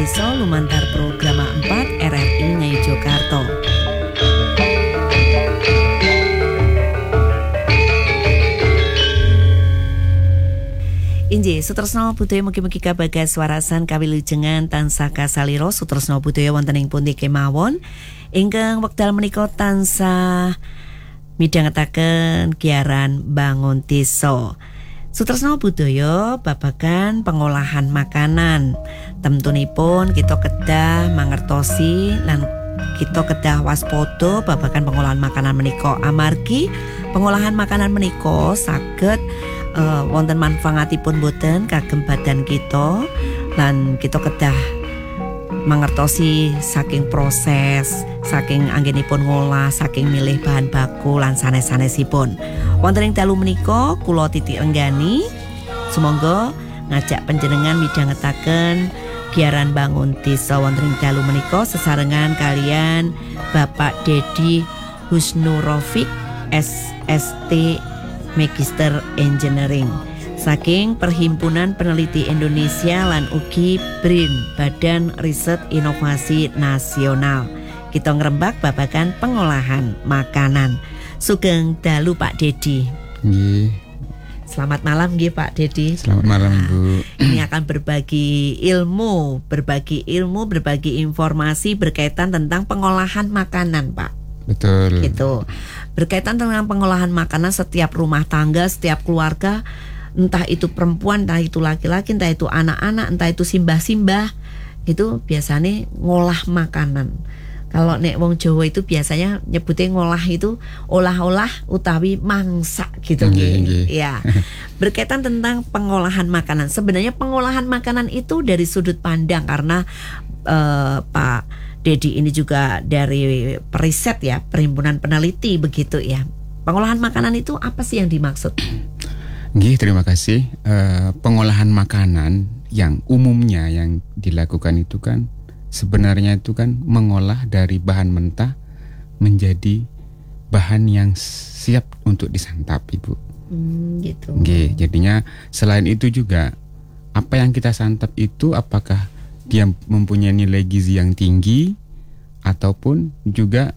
Desa lumantar program 4 RRI Ngayogyakarta. Inggih, sutresna budaya mugi-mugi kabagas warasan kawilujengan tansah kasalira sutresna budaya wonten ing pundi kemawon ingkang wekdal menika tansah midhangetaken giaran bangun desa. Sutresna budaya babagan pengolahan makanan. Temtunipun kita kedah mangertosi lan kita kedah waspada babagan pengolahan makanan menika amargi pengolahan makanan menika saged wonten manfaatipun boten kagem badan kita lan kita kedah mangertosi saking proses, saking anggenipun ngolah, saking milih bahan baku lan sanes-sanesipun. Wonten ing dalu menika kula titik renggani sumangga ngajak panjenengan midhangetaken giaran bangun desa wonten ing dalu menika sesarengan kalian Bapak Dedi Husnurofik SST Magister Engineering saking Perhimpunan Peneliti Indonesia lan ugi BRIN Badan Riset Inovasi Nasional. Kita ngrembak babagan pengolahan makanan. Sugeng dalu Pak Dedi. Nggih. Selamat malam nggih Pak Dedi. Selamat malam Bu. Ini akan berbagi ilmu, berbagi informasi berkaitan tentang pengolahan makanan, Pak. Betul. Gitu. Berkaitan dengan pengolahan makanan setiap rumah tangga, setiap keluarga, entah itu perempuan, entah itu laki-laki, entah itu anak-anak, entah itu simbah-simbah, itu biasanya ngolah makanan. Kalau nek wong Jawa itu biasanya nyebutnya ngolah itu olah-olah utawi mangsak gitu. Ya. Berkaitan tentang pengolahan makanan. Sebenarnya pengolahan makanan itu dari sudut pandang karena Pak Dedi ini juga dari periset ya, Perhimpunan Peneliti begitu ya. Pengolahan makanan itu apa sih yang dimaksud? Nggih, terima kasih. Pengolahan makanan yang umumnya yang dilakukan itu kan sebenarnya itu kan mengolah dari bahan mentah menjadi bahan yang siap untuk disantap, Ibu. Gitu. Nggih, jadinya selain itu juga apa yang kita santap itu apakah dia mempunyai nilai gizi yang tinggi ataupun juga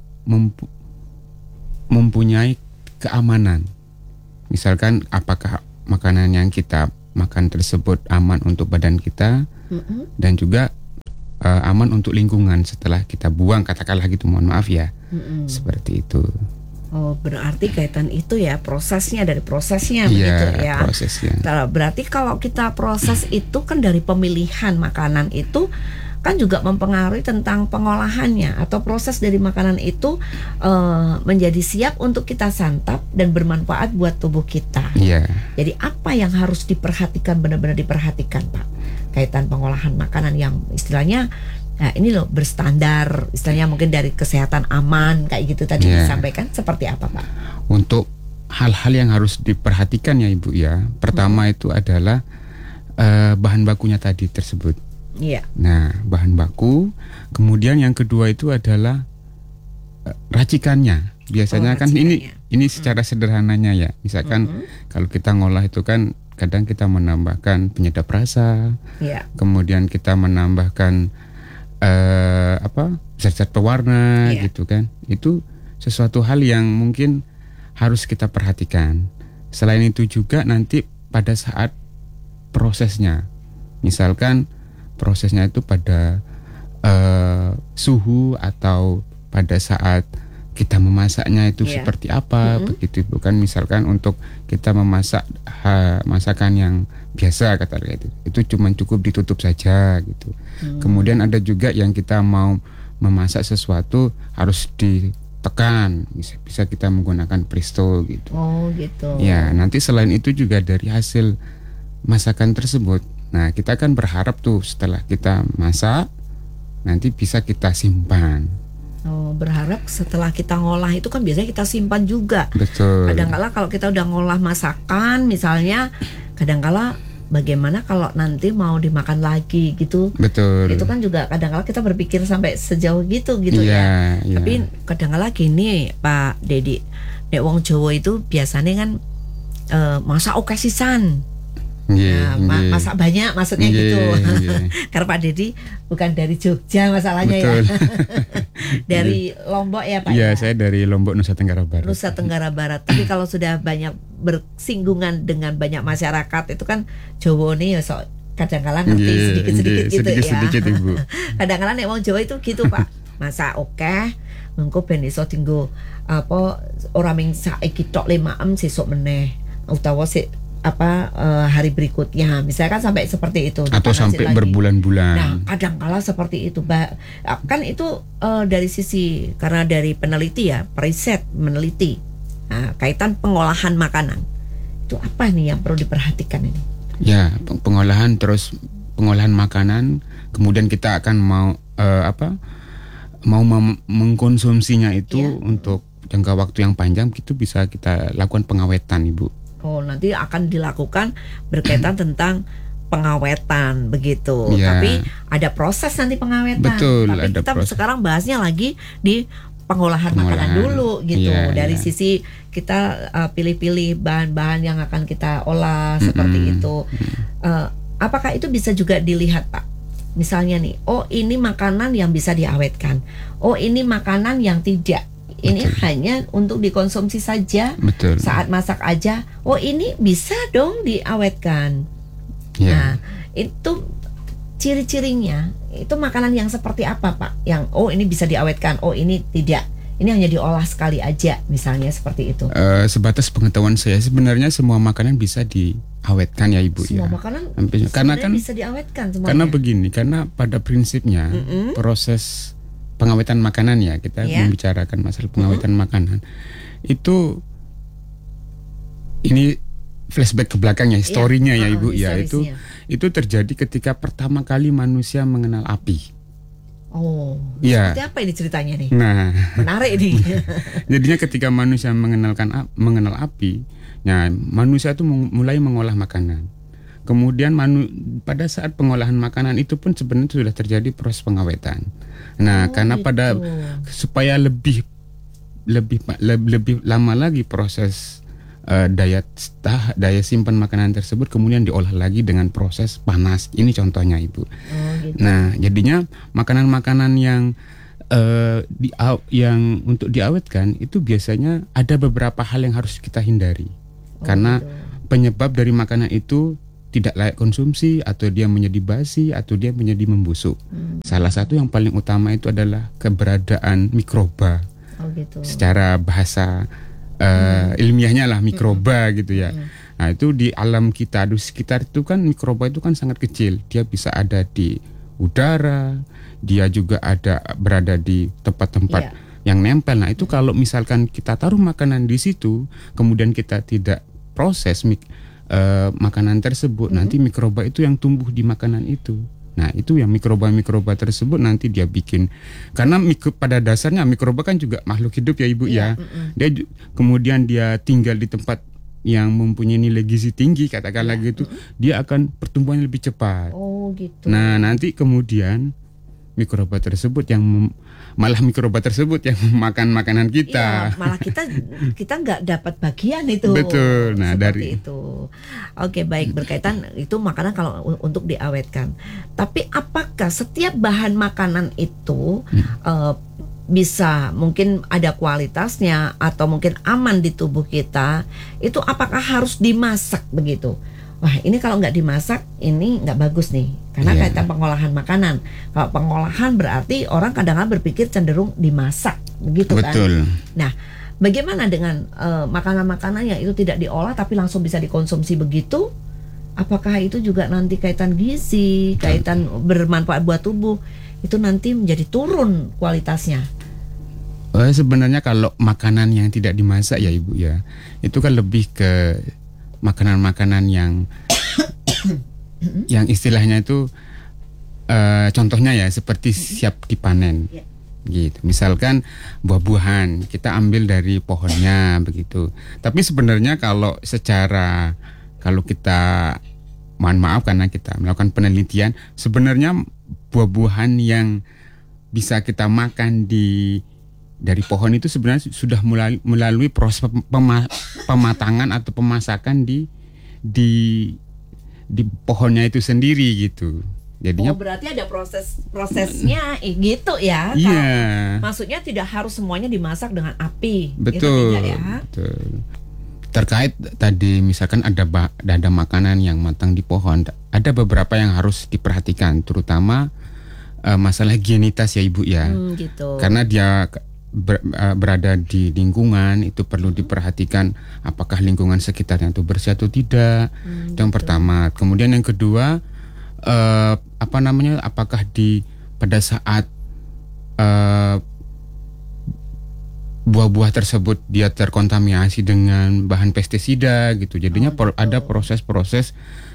mempunyai keamanan. Misalkan apakah makanan yang kita makan tersebut aman untuk badan kita dan juga aman untuk lingkungan setelah kita buang, katakanlah gitu, mohon maaf ya. Seperti itu. Oh, berarti kaitan itu ya, prosesnya begitu ya. Prosesnya. Berarti kalau kita proses itu kan dari pemilihan makanan itu kan juga mempengaruhi tentang pengolahannya atau proses dari makanan itu menjadi siap untuk kita santap dan bermanfaat buat tubuh kita. Iya. Jadi apa yang harus diperhatikan, benar-benar diperhatikan, Pak, kaitan pengolahan makanan yang istilahnya ini loh berstandar, istilahnya mungkin dari kesehatan aman kayak gitu tadi disampaikan, seperti apa Pak? Untuk hal-hal yang harus diperhatikan ya Ibu ya. Pertama itu adalah bahan bakunya tadi tersebut. Iya. Nah, bahan baku. Kemudian yang kedua itu adalah racikannya. Biasanya kan ini secara sederhananya ya. Misalkan kalau kita ngolah itu kan kadang kita menambahkan penyedap rasa. Kemudian kita menambahkan zat-zat pewarna gitu kan. Itu sesuatu hal yang mungkin harus kita perhatikan. Selain itu juga nanti pada saat prosesnya, misalkan prosesnya itu pada suhu atau pada saat kita memasaknya itu seperti apa, begitu bukan. Misalkan untuk kita memasak masakan yang biasa kata itu cuma cukup ditutup saja gitu. Kemudian ada juga yang kita mau memasak sesuatu harus ditekan, bisa kita menggunakan presto gitu. Oh gitu. Ya, nanti selain itu juga dari hasil masakan tersebut, nah kita kan berharap tuh setelah kita masak nanti bisa kita simpan. Oh, berharap setelah kita ngolah itu kan biasanya kita simpan juga. Betul. Kadang-kala kalau kita udah ngolah masakan misalnya, kadang-kala bagaimana kalau nanti mau dimakan lagi gitu. Betul. Itu kan juga kadang-kala kita berpikir sampai sejauh gitu ya. Tapi kadang-kala gini Pak Dedi, nek wong Jawa itu biasanya kan masak oke sisan. Masak banyak maksudnya gitu. Karena Pak Dedi bukan dari Jogja masalahnya. Betul. Ya. Dari Lombok ya Pak? Iya, saya dari Lombok, Nusa Tenggara Barat. Nusa Tenggara Barat. Tapi kalau sudah banyak bersinggungan dengan banyak masyarakat itu kan Jawa nih ya kadang-kadang ngerti sedikit-sedikit gitu sedikit, ya. Ibu. Kadang-kadang nek wong Jawa itu gitu Pak. Masa oke mengko ben iso tinggo ora ming saiki tok 5 sesuk meneh utawa hari berikutnya misalkan sampai seperti itu atau sampai berbulan-bulan. Nah kadang-kala seperti itu kan itu dari sisi karena dari peneliti ya riset meneliti kaitan pengolahan makanan itu apa nih yang perlu diperhatikan ini? Ya pengolahan makanan kemudian kita akan mau mengkonsumsinya itu untuk jangka waktu yang panjang itu bisa kita lakukan pengawetan Ibu. Oh, nanti akan dilakukan berkaitan tentang pengawetan begitu. Tapi ada proses nanti pengawetan. Betul, tapi ada kita proses. Sekarang bahasnya lagi di pengolahan makanan dulu gitu. Dari sisi kita pilih-pilih bahan-bahan yang akan kita olah seperti itu. Apakah itu bisa juga dilihat Pak? Misalnya nih, ini makanan yang bisa diawetkan. Ini makanan yang tidak. Ini hanya untuk dikonsumsi saja. Betul. Saat masak aja. Ini bisa dong diawetkan. Nah, itu ciri-cirinya. Itu makanan yang seperti apa Pak? Yang ini bisa diawetkan, ini tidak. Ini hanya diolah sekali aja, misalnya seperti itu. Sebatas pengetahuan saya sebenarnya semua makanan bisa diawetkan ya Ibu. Semua makanan karena kan bisa diawetkan semuanya. Karena begini, karena pada prinsipnya proses pengawetan makanan ya kita membicarakan masalah pengawetan makanan itu ini flashback ke belakang ya historinya ya Ibu ya itu terjadi ketika pertama kali manusia mengenal api. Seperti apa ini ceritanya nih? Nah, menarik nih. Jadinya ketika manusia mengenal api, manusia itu mulai mengolah makanan. Kemudian pada saat pengolahan makanan itu pun sebenarnya sudah terjadi proses pengawetan. Nah, karena supaya lebih lama lagi proses daya simpan makanan tersebut kemudian diolah lagi dengan proses panas. Ini contohnya Ibu. Gitu. Nah, jadinya makanan-makanan yang untuk diawetkan itu biasanya ada beberapa hal yang harus kita hindari. Karena penyebab dari makanan itu tidak layak konsumsi atau dia menjadi basi atau dia menjadi membusuk. Salah satu yang paling utama itu adalah keberadaan mikroba. Gitu. Secara bahasa ilmiahnya lah mikroba gitu ya. Nah itu di alam kita di sekitar itu kan mikroba itu kan sangat kecil. Dia bisa ada di udara, dia juga berada di tempat-tempat yang nempel. Nah itu kalau misalkan kita taruh makanan di situ, kemudian kita tidak proses makanan tersebut, nanti mikroba itu yang tumbuh di makanan itu. Nah itu yang mikroba tersebut nanti dia bikin, karena pada dasarnya mikroba kan juga makhluk hidup ya Ibu ya. Dia kemudian dia tinggal di tempat yang mempunyai nilai gizi tinggi katakanlah gitu, dia akan pertumbuhannya lebih cepat. Gitu. Nah nanti kemudian mikroba tersebut yang memakan makanan kita. Malah kita nggak dapat bagian itu. Betul. Nah dari itu. Oke, baik, berkaitan itu makanan kalau untuk diawetkan. Tapi apakah setiap bahan makanan itu bisa mungkin ada kualitasnya atau mungkin aman di tubuh kita? Itu apakah harus dimasak begitu? Wah, ini kalau nggak dimasak ini nggak bagus nih, karena kaitan pengolahan makanan. Kalau pengolahan berarti orang kadang-kadang berpikir cenderung dimasak, begitu kan? Betul. Nah, bagaimana dengan makanan-makanan yang itu tidak diolah tapi langsung bisa dikonsumsi begitu? Apakah itu juga nanti kaitan gizi, kaitan bermanfaat buat tubuh, itu nanti menjadi turun kualitasnya? Sebenarnya kalau makanan yang tidak dimasak ya Ibu ya, itu kan lebih ke makanan-makanan yang istilahnya itu contohnya ya seperti siap dipanen gitu. Misalkan buah-buahan kita ambil dari pohonnya begitu. Tapi sebenarnya kalau kita mohon maaf karena kita melakukan penelitian, sebenarnya buah-buahan yang bisa kita makan dari pohon itu sebenarnya sudah melalui proses pematangan atau pemasakan di di pohonnya itu sendiri gitu. Jadinya berarti ada prosesnya gitu ya. Iya. Maksudnya tidak harus semuanya dimasak dengan api. Betul. Gitu ya. Betul. Terkait tadi misalkan ada makanan yang matang di pohon, ada beberapa yang harus diperhatikan, terutama masalah higienitas ya Ibu ya. Gitu. Karena dia berada di lingkungan, itu perlu diperhatikan apakah lingkungan sekitarnya itu bersih atau tidak. Itu yang pertama. Kemudian yang kedua, apakah pada saat buah-buah tersebut dia terkontaminasi dengan bahan pestisida gitu. Jadinya ada proses-proses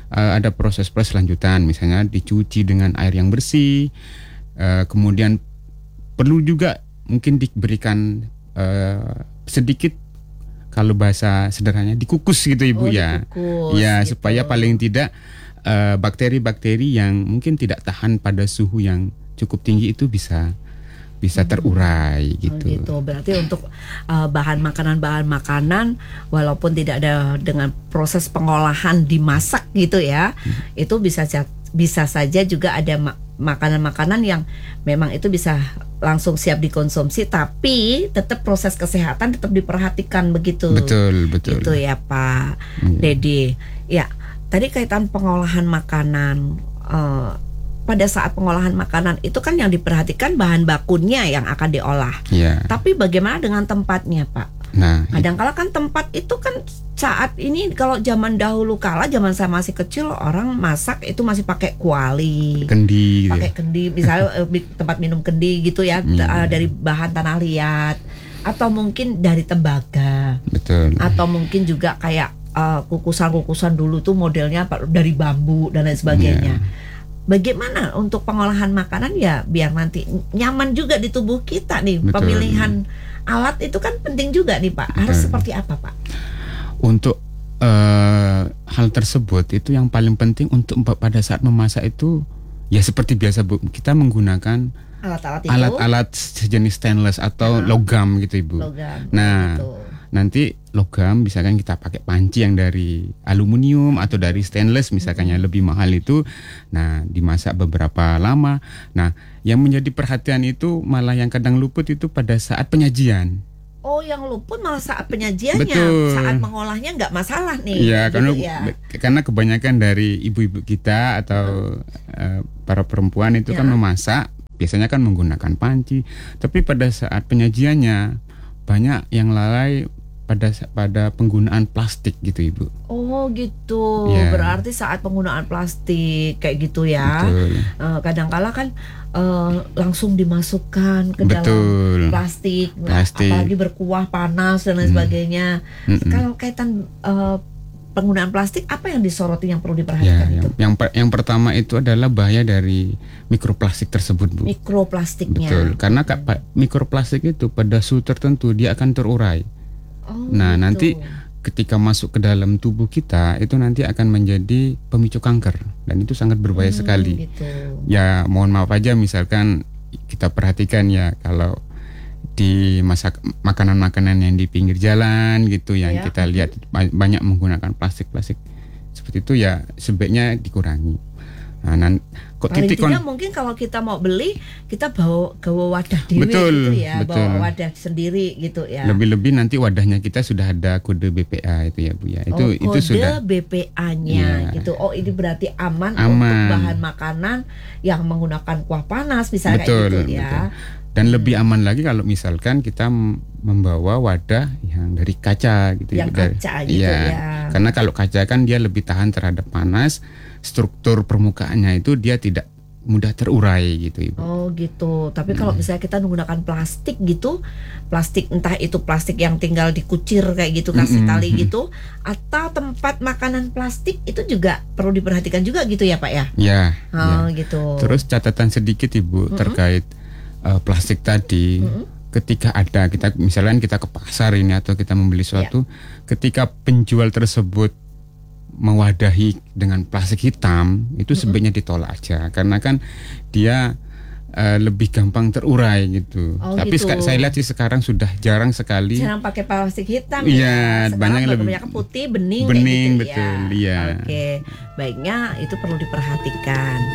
lanjutan, misalnya dicuci dengan air yang bersih. Kemudian perlu juga mungkin diberikan sedikit, kalau bahasa sederhananya dikukus gitu Ibu ya. Dikukus, ya gitu. Supaya paling tidak bakteri-bakteri yang mungkin tidak tahan pada suhu yang cukup tinggi itu bisa terurai gitu. Gitu. Berarti untuk bahan makanan walaupun tidak ada dengan proses pengolahan dimasak gitu ya, itu bisa saja juga ada makanan-makanan yang memang itu bisa langsung siap dikonsumsi, tapi tetap proses kesehatan tetap diperhatikan begitu. Betul. Gitu ya Pak Dedi. Ya, tadi kaitan pengolahan makanan. Pada saat pengolahan makanan itu kan yang diperhatikan bahan bakunya yang akan diolah. Yeah. Tapi bagaimana dengan tempatnya Pak? Nah, kadang-kala kan tempat itu kan saat ini, kalau zaman dahulu kala, zaman saya masih kecil, orang masak itu masih pakai kuali, pakai kendi, misalnya tempat minum kendi gitu ya, dari bahan tanah liat, atau mungkin dari tembaga. Betul. Atau mungkin juga kayak kukusan-kukusan dulu tuh modelnya dari bambu dan lain sebagainya. Bagaimana untuk pengolahan makanan ya biar nanti nyaman juga di tubuh kita nih. Betul. Pemilihan alat itu kan penting juga nih Pak. Harus seperti apa Pak? Untuk hal tersebut itu yang paling penting untuk pada saat memasak itu ya seperti biasa Bu, kita menggunakan alat-alat sejenis stainless atau logam gitu Ibu. Nah, nanti logam misalkan kita pakai panci yang dari aluminium atau dari stainless misalkan yang lebih mahal itu, nah dimasak beberapa lama. Nah, yang menjadi perhatian itu malah yang kadang luput itu pada saat penyajian. Oh, yang luput malah saat penyajiannya. Betul. Saat mengolahnya nggak masalah nih. Iya, gitu karena kebanyakan dari ibu-ibu kita atau para perempuan itu kan memasak biasanya kan menggunakan panci, tapi pada saat penyajiannya banyak yang lalai pada penggunaan plastik gitu Ibu. Oh gitu. Berarti saat penggunaan plastik kayak gitu ya. Kadang-kala kan langsung dimasukkan ke dalam plastik. Apalagi berkuah panas dan lain sebagainya. Kalau kaitan penggunaan plastik, apa yang disoroti yang perlu diperhatikan itu? Yang pertama itu adalah bahaya dari mikroplastik tersebut Bu. Mikroplastiknya. Betul. Karena mikroplastik itu pada suhu tertentu dia akan terurai. Nah, nanti ketika masuk ke dalam tubuh kita itu nanti akan menjadi pemicu kanker dan itu sangat berbahaya sekali. Gitu. Ya, mohon maaf aja misalkan kita perhatikan ya kalau di makanan-makanan yang di pinggir jalan gitu yang kita lihat banyak menggunakan plastik-plastik seperti itu ya sebaiknya dikurangi. Nah, paling tidak mungkin kalau kita mau beli kita bawa wadah dewe gitu ya, bawa wadah sendiri gitu ya. Lebih-lebih nanti wadahnya kita sudah ada kode BPA itu ya Bu ya. Itu sudah BPA-nya gitu. Oh, ini berarti aman untuk bahan makanan yang menggunakan kuah panas misalnya kayak gitu ya. Dan lebih aman lagi kalau misalkan kita membawa wadah yang dari kaca gitu. Yang kaca gitu ya. Karena kalau kaca kan dia lebih tahan terhadap panas. Struktur permukaannya itu dia tidak mudah terurai gitu Ibu. Oh gitu. Tapi kalau misalnya kita menggunakan plastik gitu, plastik entah itu plastik yang tinggal dikucir kayak gitu kasih tali gitu, atau tempat makanan plastik itu juga perlu diperhatikan juga gitu ya Pak ya? Iya. Gitu. Terus catatan sedikit Ibu terkait plastik tadi. Ketika kita misalnya kita ke pasar ini atau kita membeli sesuatu, ketika penjual tersebut mewadahi dengan plastik hitam itu sebaiknya ditolak aja karena kan dia lebih gampang terurai gitu. Oh, tapi gitu. saya lihat sih sekarang sudah jarang sekali. Jarang pakai plastik hitam. Iya, banyak lebih banyak putih, bening, bening, kayak gitu, betul. Iya. Oke, baiknya itu perlu diperhatikan.